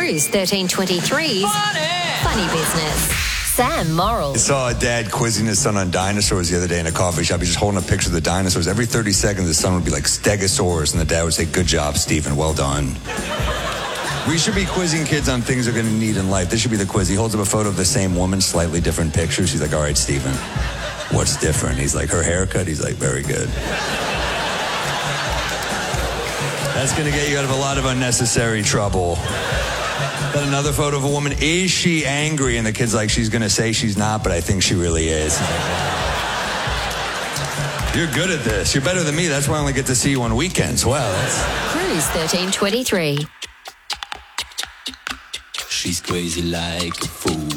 Cruise 1323's Funny Business. Sam Morrill. I saw a dad quizzing his son on dinosaurs the other day in a coffee shop. He's just holding a picture of the dinosaurs. Every 30 seconds, the son would be like, Stegosaurus, and the dad would say, good job, Stephen, well done. We should be quizzing kids on things they're going to need in life. This should be the quiz. He holds up a photo of the same woman, slightly different pictures. She's like, all right, Stephen, what's different? He's like, her haircut? He's like, very good. That's going to get you out of a lot of unnecessary trouble. Then another photo of a woman. Is she angry? And the kid's like, she's going to say she's not, but I think she really is. You're good at this. You're better than me. That's why I only get to see you on weekends. Well, that's... Cruise 1323. She's crazy like a fool.